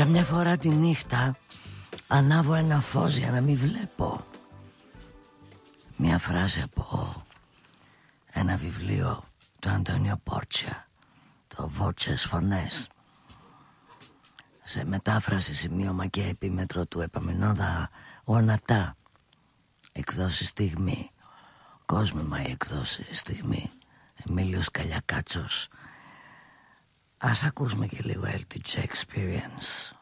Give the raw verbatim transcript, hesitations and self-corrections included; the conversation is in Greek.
Καμιά φορά τη νύχτα ανάβω ένα φως για να μην βλέπω. Μια φράση από ένα βιβλίο του Αντώνιο Πόρτσια, το «Βότσες φωνές». Σε μετάφραση, σημείωμα και επίμετρο του Επαμεινώδα Γονατά. Εκδόσεις Στιγμή. Κόσμημα η εκδόση Στιγμή. Εμίλιος Καλιακάτσος. Ας ακούσουμε και λίγο Heritage Experience.